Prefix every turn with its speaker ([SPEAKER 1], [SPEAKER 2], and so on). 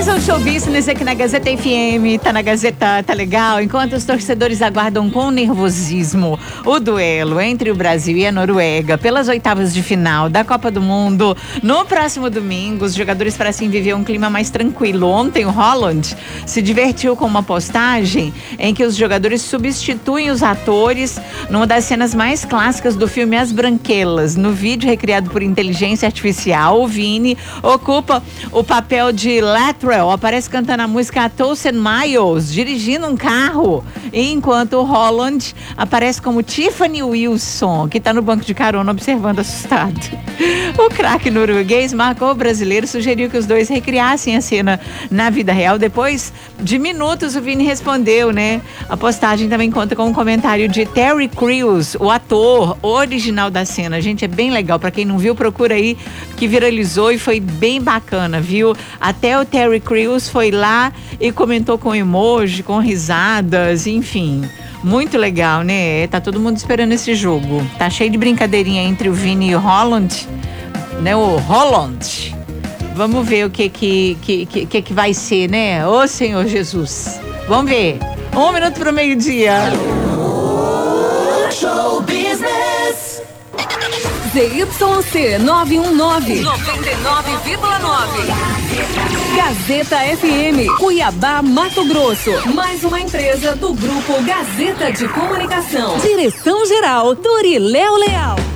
[SPEAKER 1] Atualização Show Business aqui na Gazeta FM, tá na Gazeta, tá legal? Enquanto os torcedores aguardam com nervosismo o duelo entre o Brasil e a Noruega pelas oitavas de final da Copa do Mundo, no próximo domingo, os jogadores parecem viver um clima mais tranquilo. Ontem o Haaland se divertiu com uma postagem em que os jogadores substituem os atores numa das cenas mais clássicas do filme As Branquelas. No vídeo recriado por inteligência artificial, o Vini ocupa o papel de Latrell, aparece cantando a música Thousand Miles, dirigindo um carro, enquanto o Haaland aparece como Tiffany Wilson, que está no banco de carona observando assustado. O craque norueguês marcou o brasileiro, sugeriu que os dois recriassem a cena na vida real. Depois de minutos, o Vini respondeu, né? A postagem também conta com um comentário de Terry Crews, o ator original da cena. Gente, é bem legal. Para quem não viu, procura aí, que viralizou e foi bem bacana, viu? Até o Terry Crews foi lá e comentou com emoji, com risadas, enfim. Muito legal, né? Tá todo mundo esperando esse jogo. Tá cheio de brincadeirinha entre o Vini e o Haaland, né? O Haaland. Vamos ver o que vai ser, né? Ô Senhor Jesus. Vamos ver. 1 minuto pro meio-dia.
[SPEAKER 2] Show Business.
[SPEAKER 3] ZYC 919, 99,9. Gazeta FM, Cuiabá, Mato Grosso. Mais uma empresa do Grupo Gazeta de Comunicação. Direção-geral, Doriléu Leal.